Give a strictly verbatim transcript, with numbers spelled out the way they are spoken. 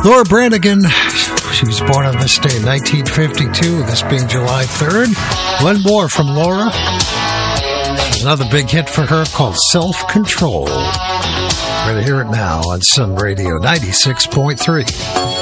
Laura Branigan, she was born on this day in nineteen fifty-two, this being July third. One more from Laura. This is another big hit for her called Self-Control. We're going to hear it now on Sun Radio ninety-six point three.